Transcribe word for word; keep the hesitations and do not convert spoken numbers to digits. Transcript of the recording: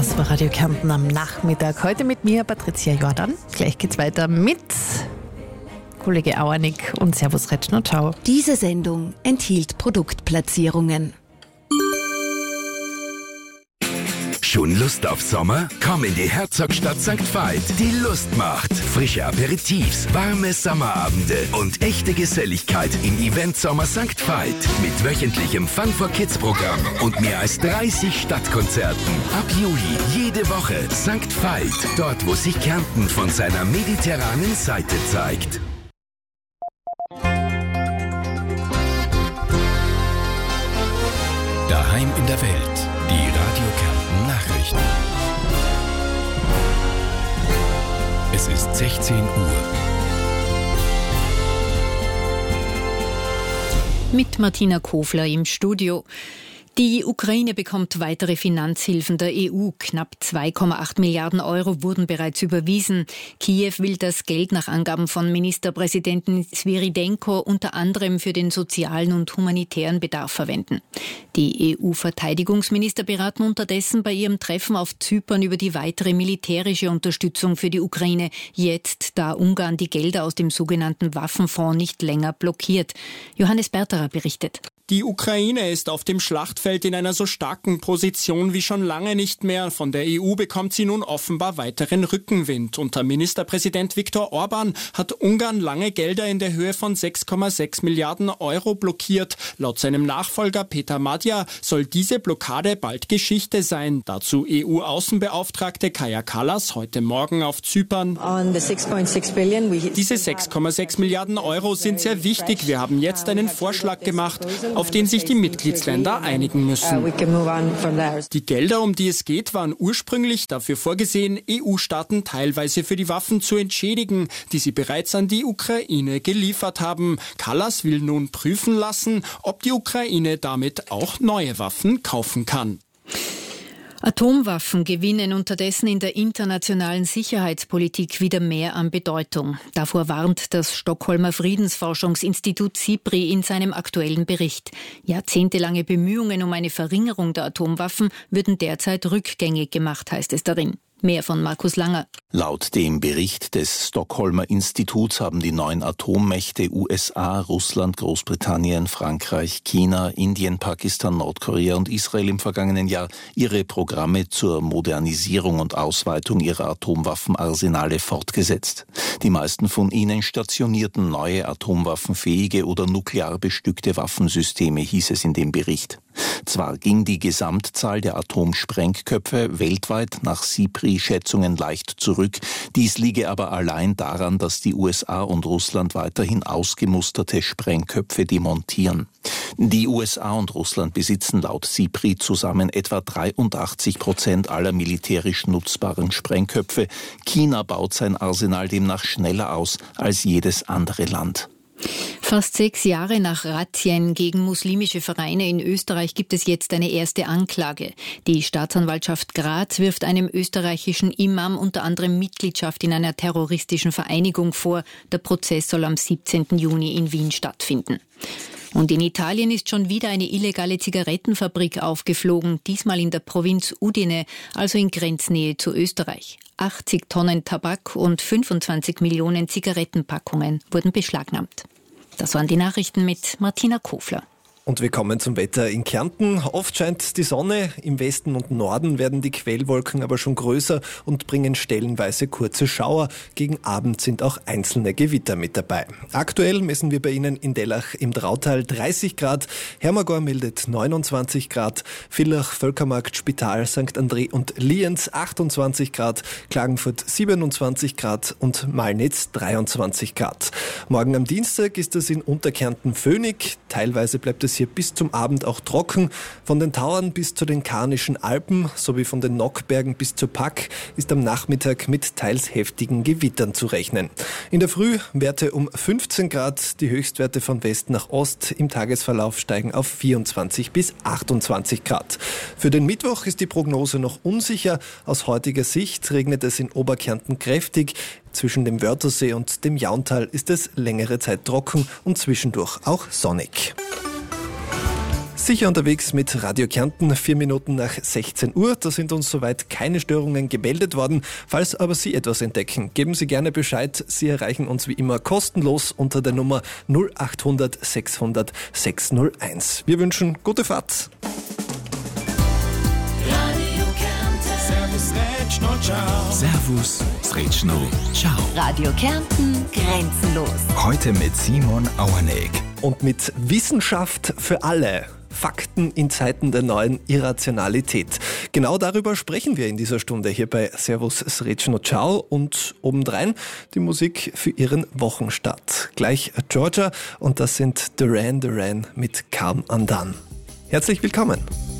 Das war Radio Kärnten am Nachmittag. Heute mit mir, Patricia Jordan. Gleich geht's weiter mit Kollege Auernick und Servus Retschner. Ciao. Diese Sendung enthielt Produktplatzierungen. Schon Lust auf Sommer? Komm in die Herzogstadt Sankt Veit. Die Lust macht. Frische Aperitifs, warme Sommerabende und echte Geselligkeit im Event Sommer Sankt Veit. Mit wöchentlichem Fun for Kids Programm und mehr als dreißig Stadtkonzerten. Ab Juli jede Woche Sankt Veit. Dort, wo sich Kärnten von seiner mediterranen Seite zeigt. Daheim in der Welt. Die Radio Kärnten Nachrichten. Es ist sechzehn Uhr. Mit Martina Kofler im Studio. Die Ukraine bekommt weitere Finanzhilfen der E U. Knapp zwei Komma acht Milliarden Euro wurden bereits überwiesen. Kiew will das Geld nach Angaben von Ministerpräsidenten Svyridenko unter anderem für den sozialen und humanitären Bedarf verwenden. Die E U-Verteidigungsminister beraten unterdessen bei ihrem Treffen auf Zypern über die weitere militärische Unterstützung für die Ukraine, jetzt da Ungarn die Gelder aus dem sogenannten Waffenfonds nicht länger blockiert. Johannes Berterer berichtet. Die Ukraine ist auf dem Schlachtfeld in einer so starken Position wie schon lange nicht mehr. Von der E U bekommt sie nun offenbar weiteren Rückenwind. Unter Ministerpräsident Viktor Orban hat Ungarn lange Gelder in der Höhe von sechs Komma sechs Milliarden Euro blockiert. Laut seinem Nachfolger Peter Madja soll diese Blockade bald Geschichte sein. Dazu E U-Außenbeauftragte Kaja Kallas heute Morgen auf Zypern. Diese sechs Komma sechs Milliarden Euro sind sehr wichtig. Wir haben jetzt einen Vorschlag gemacht, auf den sich die Mitgliedsländer einigen müssen. Die Gelder, um die es geht, waren ursprünglich dafür vorgesehen, E U-Staaten teilweise für die Waffen zu entschädigen, die sie bereits an die Ukraine geliefert haben. Kallas will nun prüfen lassen, ob die Ukraine damit auch neue Waffen kaufen kann. Atomwaffen gewinnen unterdessen in der internationalen Sicherheitspolitik wieder mehr an Bedeutung. Davor warnt das Stockholmer Friedensforschungsinstitut SIPRI in seinem aktuellen Bericht. Jahrzehntelange Bemühungen um eine Verringerung der Atomwaffen würden derzeit rückgängig gemacht, heißt es darin. Mehr von Markus Langer. Laut dem Bericht des Stockholmer Instituts haben die neun Atommächte U S A, Russland, Großbritannien, Frankreich, China, Indien, Pakistan, Nordkorea und Israel im vergangenen Jahr ihre Programme zur Modernisierung und Ausweitung ihrer Atomwaffenarsenale fortgesetzt. Die meisten von ihnen stationierten neue atomwaffenfähige oder nuklear bestückte Waffensysteme, hieß es in dem Bericht. Zwar ging die Gesamtzahl der Atomsprengköpfe weltweit nach SIPRI-Schätzungen leicht zurück, dies liege aber allein daran, dass die U S A und Russland weiterhin ausgemusterte Sprengköpfe demontieren. Die U S A und Russland besitzen laut SIPRI zusammen etwa dreiundachtzig Prozent aller militärisch nutzbaren Sprengköpfe. China baut sein Arsenal demnach schneller aus als jedes andere Land. Fast sechs Jahre nach Razzien gegen muslimische Vereine in Österreich gibt es jetzt eine erste Anklage. Die Staatsanwaltschaft Graz wirft einem österreichischen Imam unter anderem Mitgliedschaft in einer terroristischen Vereinigung vor. Der Prozess soll am siebzehnten Juni in Wien stattfinden. Und in Italien ist schon wieder eine illegale Zigarettenfabrik aufgeflogen, diesmal in der Provinz Udine, also in Grenznähe zu Österreich. achtzig Tonnen Tabak und fünfundzwanzig Millionen Zigarettenpackungen wurden beschlagnahmt. Das waren die Nachrichten mit Martina Kofler. Und wir kommen zum Wetter in Kärnten. Oft scheint die Sonne, im Westen und Norden werden die Quellwolken aber schon größer und bringen stellenweise kurze Schauer. Gegen Abend sind auch einzelne Gewitter mit dabei. Aktuell messen wir bei Ihnen in Dellach im Drautal dreißig Grad, Hermagor meldet neunundzwanzig Grad, Villach, Völkermarkt, Spital, Sankt André und Lienz achtundzwanzig Grad, Klagenfurt siebenundzwanzig Grad und Malnitz dreiundzwanzig Grad. Morgen am Dienstag ist es in Unterkärnten föhnig, teilweise bleibt es hier bis zum Abend auch trocken. Von den Tauern bis zu den Karnischen Alpen sowie von den Nockbergen bis zur Pack ist am Nachmittag mit teils heftigen Gewittern zu rechnen. In der Früh Werte um fünfzehn Grad, die Höchstwerte von West nach Ost im Tagesverlauf steigen auf vierundzwanzig bis achtundzwanzig Grad. Für den Mittwoch ist die Prognose noch unsicher. Aus heutiger Sicht regnet es in Oberkärnten kräftig. Zwischen dem Wörthersee und dem Jauntal ist es längere Zeit trocken und zwischendurch auch sonnig. Sicher unterwegs mit Radio Kärnten, vier Minuten nach sechzehn Uhr. Da sind uns soweit keine Störungen gemeldet worden. Falls aber Sie etwas entdecken, geben Sie gerne Bescheid. Sie erreichen uns wie immer kostenlos unter der Nummer null acht hundert sechshundert sechshunderteins. Wir wünschen gute Fahrt. Servus, Sretschno, ciao. Radio Kärnten grenzenlos. Heute mit Simon Auerneck. Und mit Wissenschaft für alle. Fakten in Zeiten der neuen Irrationalität. Genau darüber sprechen wir in dieser Stunde hier bei Servus Sretschno Ciao und obendrein die Musik für Ihren Wochenstart. Gleich Georgia und das sind Duran Duran mit Calm Undone. Herzlich willkommen.